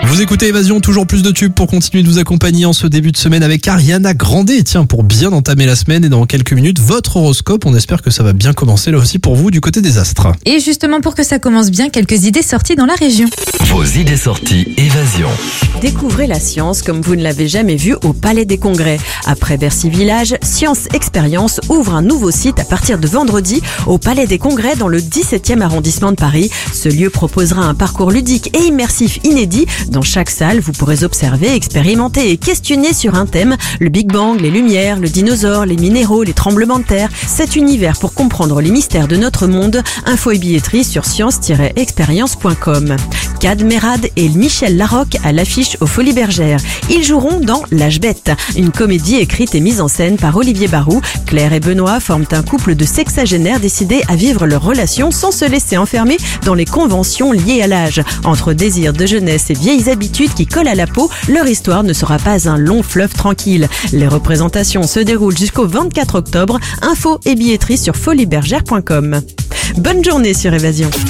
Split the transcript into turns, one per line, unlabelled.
Vous écoutez Évasion, toujours plus de tubes pour continuer de vous accompagner en ce début de semaine avec Ariana Grande. Tiens, pour bien entamer la semaine et dans quelques minutes, votre horoscope. On espère que ça va bien commencer là aussi pour vous du côté des astres.
Et justement, pour que ça commence bien, quelques idées sorties dans la région.
Vos idées sorties Évasion.
Découvrez la science comme vous ne l'avez jamais vue au Palais des Congrès. Après Bercy Village, Science Expérience ouvre un nouveau site à partir de vendredi au Palais des Congrès dans le 17e arrondissement de Paris. Ce lieu proposera un parcours ludique et immersif inédit. Dans chaque salle, vous pourrez observer, expérimenter et questionner sur un thème. Le Big Bang, les lumières, le dinosaure, les minéraux, les tremblements de terre. Cet univers pour comprendre les mystères de notre monde. Info et billetterie sur science-expérience.com. Cad Merad et Michel Larocque à l'affiche aux Folies Bergères. Ils joueront dans L'Âge bête, une comédie écrite et mise en scène par Olivier Barou. Claire et Benoît forment un couple de sexagénaires décidés à vivre leur relation sans se laisser enfermer dans les conventions liées à l'âge. Entre désirs de jeunesse et vieilles habitudes qui collent à la peau, leur histoire ne sera pas un long fleuve tranquille. Les représentations se déroulent jusqu'au 24 octobre. Info et billetterie sur foliebergère.com. Bonne journée sur Évasion.